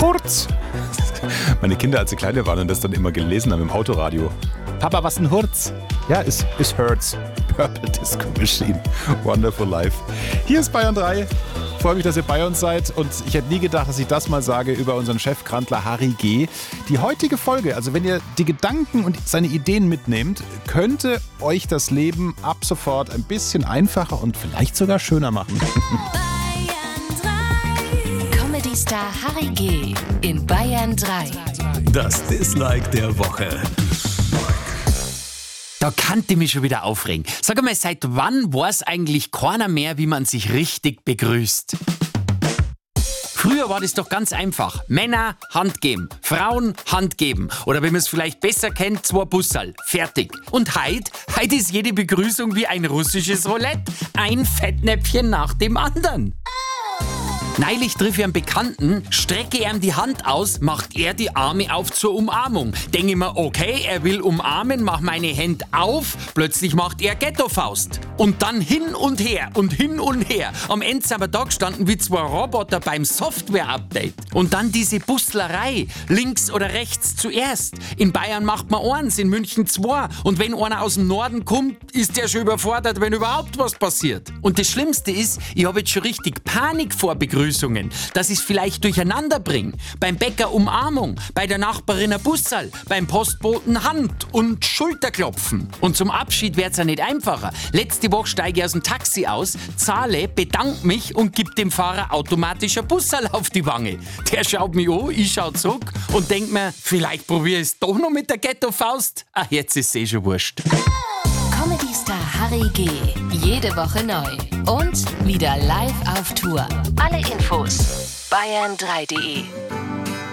Hurz. Meine Kinder, als sie kleine waren und das dann immer gelesen haben im Autoradio. Papa, was ein Hurz? Ja, es hurts. Purple Disco Machine. Wonderful Life. Hier ist Bayern 3. Freue mich, dass ihr bei uns seid und ich hätte nie gedacht, dass ich das mal sage über unseren Chefkrantler Harry G. Die heutige Folge, also wenn ihr die Gedanken und seine Ideen mitnehmt, könnte euch das Leben ab sofort ein bisschen einfacher und vielleicht sogar schöner machen. Comedy-Star Harry G. in Bayern 3. Das Dislike der Woche. Da kann ich mich schon wieder aufregen. Sag mal, seit wann weiß eigentlich keiner mehr, wie man sich richtig begrüßt? Früher war das doch ganz einfach. Männer Hand geben, Frauen Hand geben. Oder wenn man es vielleicht besser kennt, 2 Busserl. Fertig. Und heute ist jede Begrüßung wie ein russisches Roulette. Ein Fettnäpfchen nach dem anderen. Neulich triff ich einen Bekannten, strecke ihm die Hand aus, macht er die Arme auf zur Umarmung. Denke ich mir, okay, er will umarmen, mach meine Hände auf, plötzlich macht er Ghetto-Faust. Und dann hin und her und hin und her. Am Ende sind wir da gestanden wie 2 Roboter beim Software-Update. Und dann diese Bustlerei, links oder rechts zuerst. In Bayern macht man 1, in München 2. Und wenn einer aus dem Norden kommt, ist der schon überfordert, wenn überhaupt was passiert. Und das Schlimmste ist, ich habe jetzt schon richtig Panik vor Begrüßungen, dass ich es vielleicht durcheinander bringe. Beim Bäcker Umarmung, bei der Nachbarin ein Busserl, beim Postboten Hand und Schulterklopfen. Und zum Abschied wird's ja nicht einfacher. Letzte Woche steige ich aus dem Taxi aus, zahle, bedanke mich und gebe dem Fahrer automatisch ein Busserl auf die Wange. Der schaut mich an, ich schau zurück und denk mir, vielleicht probiere ich es doch noch mit der Ghetto-Faust. Ach, jetzt ist es schon wurscht. Comedy-Star Harry G. jede Woche neu. Und wieder live auf Tour. Alle Infos bayern3.de